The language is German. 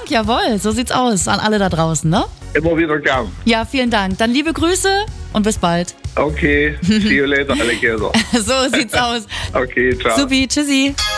jawohl, so sieht's aus an alle da draußen, ne? Immer wieder gern. Ja, vielen Dank. Dann liebe Grüße und bis bald. Okay, see you later, Alligator. So sieht's aus. Okay, ciao. Supi, tschüssi.